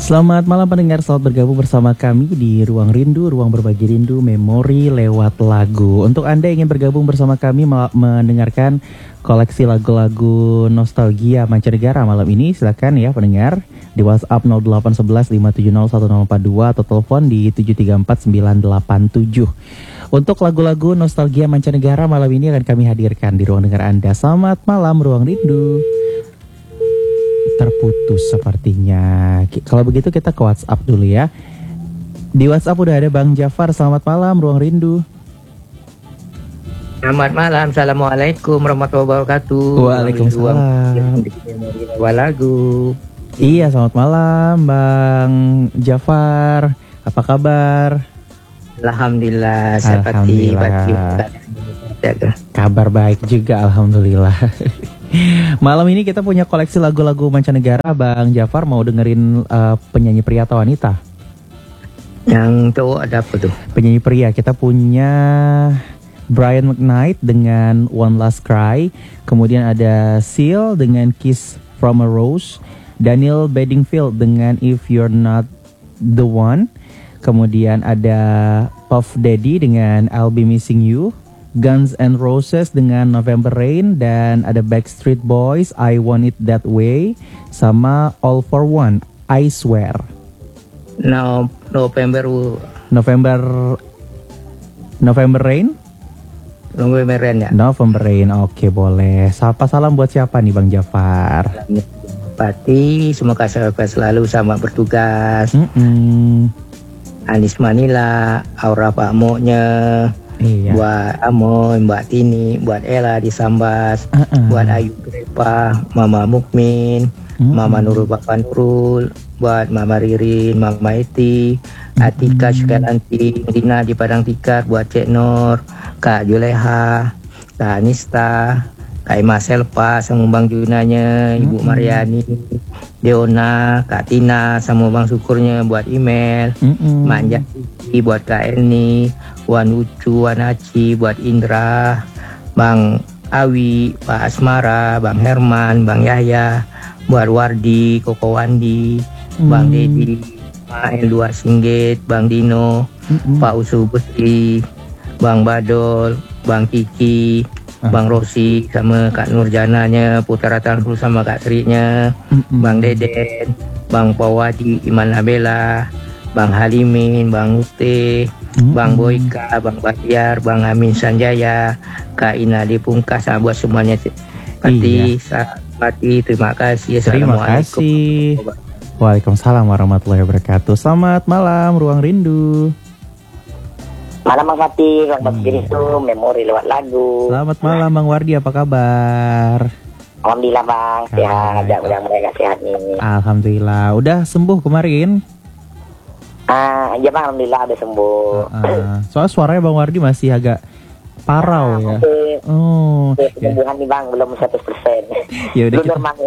Selamat malam pendengar, selamat bergabung bersama kami di Ruang Rindu, ruang berbagi rindu, memori lewat lagu. Untuk Anda yang ingin bergabung bersama kami mendengarkan koleksi lagu-lagu nostalgia mancanegara malam ini, silakan ya pendengar di WhatsApp 0811 570 1042 atau telepon di 734 987. Untuk lagu-lagu nostalgia mancanegara malam ini akan kami hadirkan di ruang dengar Anda. Selamat malam Ruang Rindu. Terputus sepertinya. Kalau begitu kita ke WhatsApp dulu ya. Di WhatsApp udah ada Bang Jafar. Selamat malam Ruang Rindu. Selamat malam. Assalamualaikum warahmatullahi wabarakatuh. Waalaikumsalam. Lagu. Iya, selamat malam Bang Jafar. Apa kabar? Alhamdulillah. Alhamdulillah. Kabar baik juga, alhamdulillah. Malam ini kita punya koleksi lagu-lagu mancanegara. Bang Jafar mau dengerin penyanyi pria atau wanita? Yang cowok ada apa tuh? Penyanyi pria kita punya Brian McKnight dengan One Last Cry. Kemudian ada Seal dengan Kiss from a Rose. Daniel Bedingfield dengan If You're Not the One. Kemudian ada Puff Daddy dengan I'll Be Missing You. Guns N' Roses dengan November Rain, dan ada Backstreet Boys I Want It That Way, sama All For One I Swear. November Rain? November Rain ya? November Rain, oke boleh. Sapa salam buat siapa nih Bang Jafar? Pati, semoga sehat selalu sama bertugas. Anis Manila, Aura Pak Moknya. Iya. Buat Amoy, Mbak Tini, buat Ella di Sambas, buat Ayu Grepa, Mama Mukmin, Mama Nurul Bapak Nurul, buat Mama Ririn, Mama Eti, Atika Sukalanti, Dina di Padang Tikar, buat Cek Nur, Kak Juleha, Kak Anista, Kak Ima Selpa, sama Bang Junanya, Ibu Mariani, Deona, Kak Tina, sama Bang Syukurnya, buat email, Manja buat Kak Elni, Wan Ucu, Wan Aci, buat Indra, Bang Awi, Pak Asmara, Bang Herman, Bang Yahya, buat Wardi, Koko Wandi, Bang Dedi, Mael Dua Singgit, Bang Dino, Pak Usu Besi, Bang Badol, Bang Kiki, Bang Rosi, sama Kak Nurjananya, Putera Tangkul sama Kak Sri-nya, Bang Deden, Bang Pawadi, Iman Nabela, Bang Halimin, Bang Ute, Bang Boyka, Bang Bahtiar, Bang Amin Sanjaya, Kak Inadi Pungkas, buat semuanya. Pati, terima kasih. Terima kasih. Waalaikumsalam warahmatullahi wabarakatuh. Selamat malam Ruang Rindu. Malam Bang Fatih, Ruang Berbagi Rindu, memori lewat lagu. Selamat malam Bang Wardi, apa kabar? Alhamdulillah Bang, sehat. Udah mereka sehat nih. Alhamdulillah. Udah sembuh kemarin? Iya Bang, alhamdulillah udah sembuh. Soalnya suaranya Bang Wardi masih agak parau ya. Kesembuhan nih Bang, belum 100%. Ya udah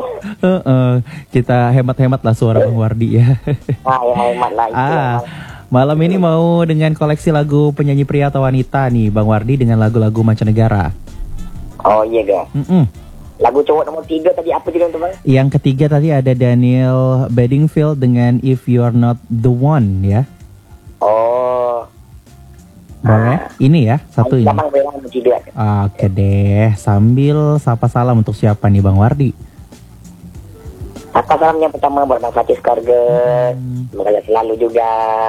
kita hemat-hemat lah suara Bang Wardi ya. Ya hemat lah itu. Malam ini mau dengan koleksi lagu penyanyi pria atau wanita nih Bang Wardi dengan lagu-lagu mancanegara. Oh iya Bang. Lagu cowok nomor 3 tadi apa juga itu Bang? Yang ketiga tadi ada Daniel Bedingfield dengan If You're Not the One ya. Oh. Boleh? Ini ya, satu ini. Oke deh, sambil sapa salam untuk siapa nih Bang Wardi? Sapa salam yang pertama buat Bang Fatih Skarget. Semoga selalu juga.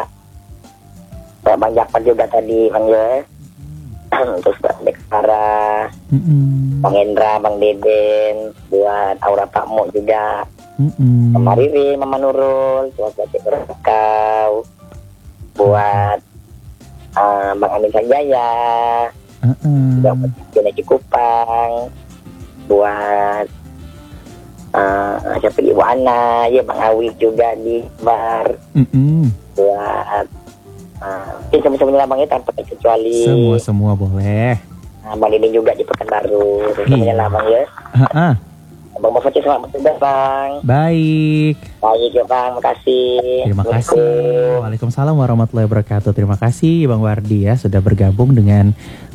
Bang Jafar juga tadi Bang Joel. Terus Bek Sarah, Bang Hendra, Bang Deden, buat Aura Pak Mo juga, Mama Riri, Mama Nurul, buat Cek Berkau, buat Bang Amin Sanjaya, buat Joneki Kupang, buat siapa Ibu Ana, ya Bang Awi juga di bar, buat semuanya Bang, tanpa kecuali semua boleh. Bang Dini juga di Pekanbaru, semuanya lah Bang ya. Bang Fatih selamat bertugas Bang. Baik ya Bang, makasih. Terima kasih. Waalaikumsalam warahmatullahi wabarakatuh. Terima kasih Bang Wardi ya sudah bergabung dengan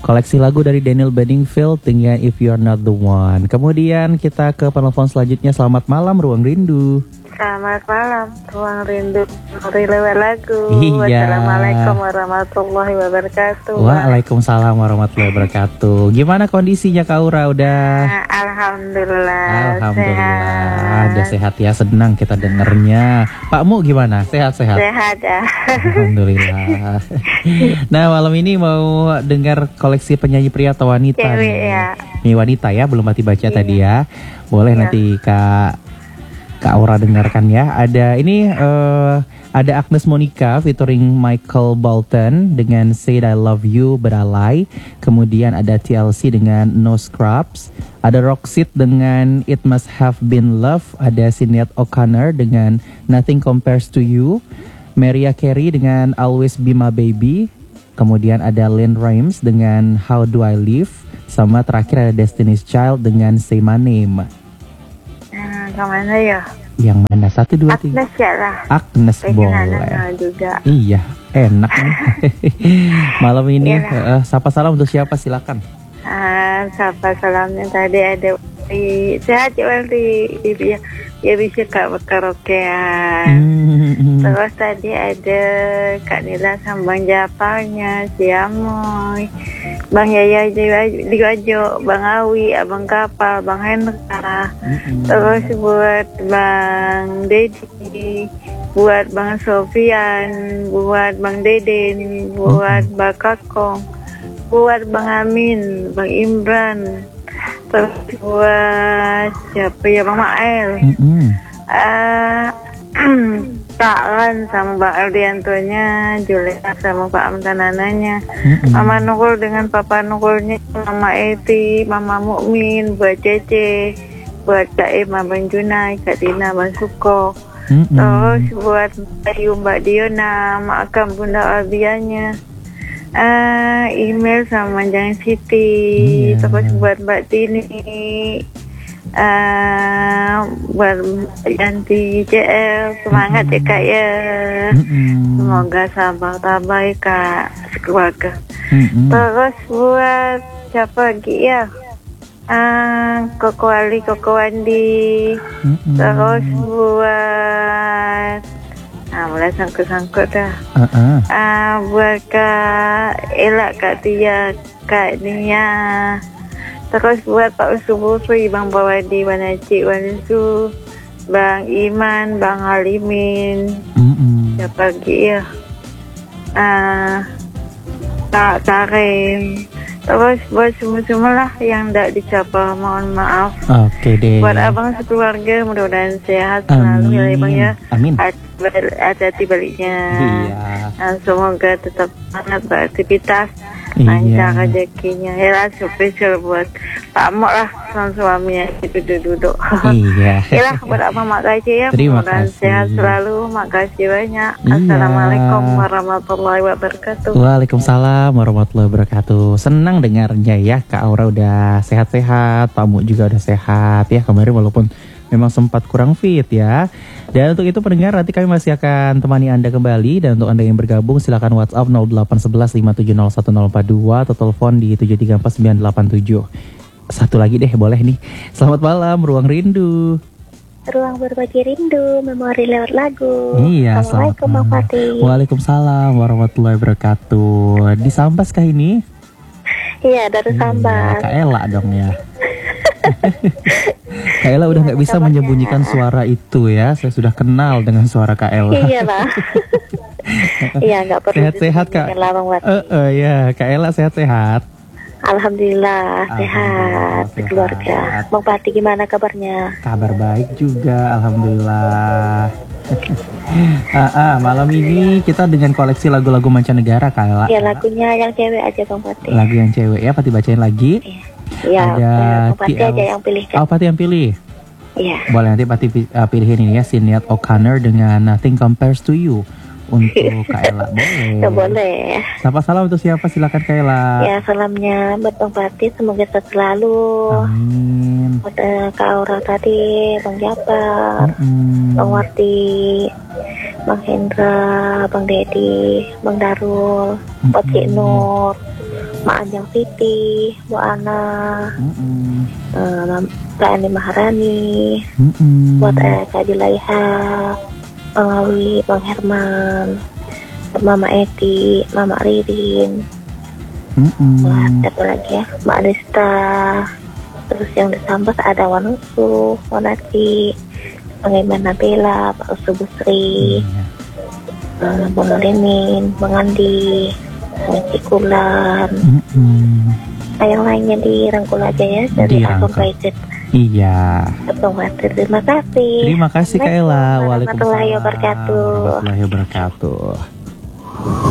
Koleksi lagu dari Daniel Bedingfield dengan If You're Not The One. Kemudian kita ke penelpon selanjutnya. Selamat malam Ruang Rindu. Selamat malam, Ruang Rindu lewat lagu. Iya. Assalamualaikum warahmatullahi wabarakatuh. Waalaikumsalam warahmatullahi wabarakatuh. Gimana kondisinya Kak Aura? Udah? Alhamdulillah. Alhamdulillah. Udah sehat ya, senang kita dengernya. Pak Mu gimana? Sehat-sehat? Sehat ya. Alhamdulillah. Nah malam ini mau dengar koleksi penyanyi pria atau wanita? Cewek nih? ya. Ini wanita ya, belum Mati baca tadi ya. Boleh nanti Kak Aura dengarkan ya. Ada ini ada Agnes Monica featuring Michael Bolton dengan Said I Love You But I Lie. Kemudian ada TLC dengan No Scrubs. Ada Roxette dengan It Must Have Been Love. Ada Sinead O'Connor dengan Nothing Compares to You. Mariah Carey dengan Always Be My Baby. Kemudian ada Lynn Rimes dengan How Do I Live. Sama terakhir ada Destiny's Child dengan Say My Name. Kemana ya? Yang mana? 1, 2, 3. Agnes ya lah. Agnes boleh. Juga. Iya, enak nih. Malam ini sapa salam untuk siapa silakan. Sapa salamnya tadi ada sehat ya dia bisa Kak karaokean. Terus tadi ada Kak Nila sama Bang Japanya, si Amoy, Bang Yaya di Gajo, Bang Awi, Abang Kapal, Bang Hendra. Terus buat Bang Dedi, buat Bang Sofian, buat Bang Deden, buat Bang Kakong, buat Bang Amin, Bang Imran. Terus buat siapa ya, Bang Mael, Taklan sama Bang Aldiantonya, Julia sama Pak Amtanananya, Mama Nukul dengan Papa Nukulnya, Mama Eti, Mama Mukmin, buat Cece, buat Kak Ima, Bang Junai, Kak Tina, Bang Suko. Terus buat Ayu, Mbak Diona, Mak Akam, Bunda Albianya. Email sama Jang Siti. Terus buat Mbak Tini, buat Yanti JL, semangat ya Kak ya. Semoga sabar tabai Kak sekeluarga. Terus buat siapa lagi ya, Koko Ali, Koko Wandi. Terus buat mulai sangkut-sangkut dah. Buat Kak Ella, Kak Tia, Kak Nia. Terus buat Pak Usubusri, Bang Bawadi, Bang Acik, Bang Nisu, Bang Iman, Bang Halimin. Siapa lagi ya? Kak Karim. Terus buat semua lah yang tidak dicapai, mohon maaf. Oke deh. Buat abang sekeluarga mudah-mudahan sehat selalu ya Bang ya. Amin. Hati-hati baliknya. Iya. Semoga tetap semangat beraktivitas, lancar rezekinya. Ya spesial buat Pak Mok lah sama suaminya duduk-duduk. Iya. Yalah buat abang makasih ya. Terima Mudah-mudahan kasih. sehat selalu. Makasih banyak. Iya. Assalamualaikum warahmatullahi wabarakatuh. Waalaikumsalam warahmatullahi wabarakatuh. Senang dengarnya ya, Kak Aura udah sehat-sehat, Pak Mu juga udah sehat ya. Kemarin walaupun memang sempat kurang fit ya. Dan untuk itu pendengar, nanti kami masih akan temani Anda kembali. Dan untuk Anda yang bergabung silakan WhatsApp 0811 5701042 atau telepon di 7349987. Satu lagi deh boleh nih. Selamat malam Ruang Rindu. Ruang berbagi rindu, memori lewat lagu. Iya, Assalamualaikum Bang Fatih. Waalaikumsalam warahmatullahi wabarakatuh. Di Sambas kah ini? Iya, dari Sambas. Kak Ella dong ya. Kak Ella udah nggak bisa menyembunyikan suara itu ya. Saya sudah kenal dengan suara Kak Ella. Iya lah. Iya, nggak perlu. Sehat-sehat Kak. Ya, Kak Ella sehat-sehat. Alhamdulillah sehat keluarga. Bang Fatih gimana kabarnya? Kabar baik juga, alhamdulillah. Malam ini kita dengan koleksi lagu-lagu mancanegara Kak Ella. Ya lagunya yang cewek aja Bang Fatih. Lagu yang cewek ya, Fatih bacain lagi. Iya, ada Bang Fatih aja yang pilih kan. Oh, Fatih yang pilih. Iya. Boleh nanti Fatih pilihin ini ya, Sinead O'Connor dengan Nothing Compares to You. Untuk Kak Ella boleh. Ya boleh. Sapa salam untuk siapa, silakan Kak Ella. Ya salamnya buat Bang Fatih, semoga sehat selalu. Amin. Buat Kak Aura tadi, Bang Japar, Bang Warti, Bang Hendra, Bang Dedi, Bang Darul, buat Cik Nur, Ma Anjang Siti, Bu Ana, Kak Andi Maharani, buat Kak Dilaiha, Bang Awi, Bang Herman, Mama Eti, Mama Ririn, buat satu lagi ya, Mbak Adista, terus yang di Sambas ada Wanusu, Wanati, Bang Iman Nabila, Pak Usu Busri, Bang Lenin, Bang Andi, Bang Cikulan, yang lainnya dirangkul aja ya dari akun Budget. Iya. Terima kasih. Terima kasih Kak Ella. Waalaikumsalam warahmatullahi wabarakatuh. Warahmatullahi wabarakatuh.